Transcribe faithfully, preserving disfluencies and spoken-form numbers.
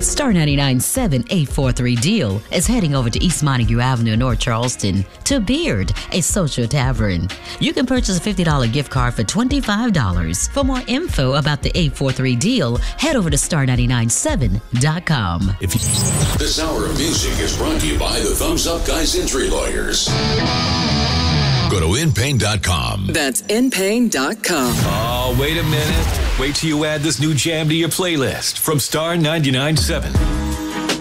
Star ninety-nine point seven eight four three Deal is heading over to East Montague Avenue, North Charleston, to Beard, a social tavern. You can purchase a fifty dollars gift card for twenty-five dollars. For more info about the eight four three Deal, head over to star ninety-nine point seven dot com. If you- This hour of music is brought to you by the Thumbs Up Guys Injury Lawyers. Go to in pain dot com. That's in pain dot com. Oh, wait a minute. Wait till you add this new jam to your playlist from Star ninety-nine point seven.